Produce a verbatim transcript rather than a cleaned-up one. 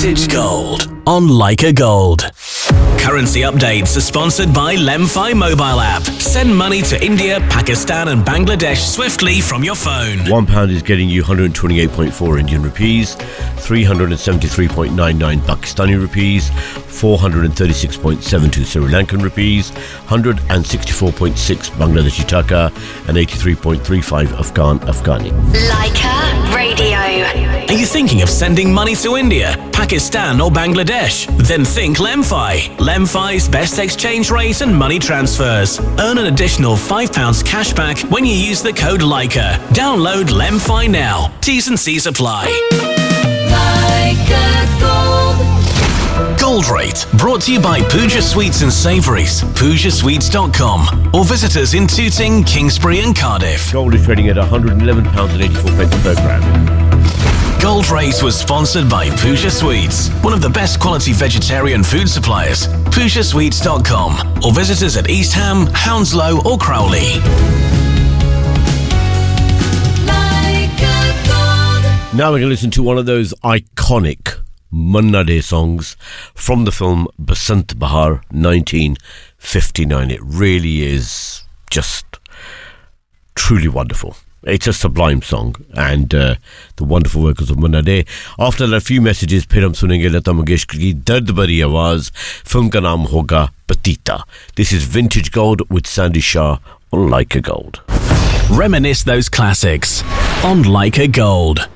Vintage Gold on Leica Gold. Currency updates are sponsored by Lemfi mobile app. Send money to India, Pakistan and Bangladesh swiftly from your phone. One pound is getting you one hundred twenty-eight point four Indian rupees, three hundred seventy-three point nine nine Pakistani rupees, four hundred thirty-six point seven two Sri Lankan rupees, one hundred sixty-four point six Bangladeshi taka and eighty-three point three five Afghan Afghani. Leica Radio. Are you thinking of sending money to India, Pakistan or Bangladesh? Then think Lemfi. Lemfi's best exchange rate and money transfers. Earn an additional five pounds cash back when you use the code Leica. Download Lemfi now. T's and C's apply. Leica Gold. Gold Rate, brought to you by Pooja Sweets and Savouries, pooja sweets dot com, or visit us in Tooting, Kingsbury and Cardiff. Gold is trading at one hundred eleven pounds eighty-four per gram. Gold Rate was sponsored by Pooja Sweets, one of the best quality vegetarian food suppliers. pooja sweets dot com, or visit us at East Ham, Hounslow or Crowley. Now we're going to listen to one of those iconic Manna Dey songs from the film Basant Bahar nineteen fifty-nine. It really is just truly wonderful. It's a sublime song, and uh, the wonderful workers of Manna Dey. After that, a few messages, फिर हम सुनेंगे लता मंगेशकर की दर्द भरी आवाज. Film का नाम होगा Patita. This is Vintage Gold with Sandy Shah on Leica Gold. Reminisce those classics on Leica Gold.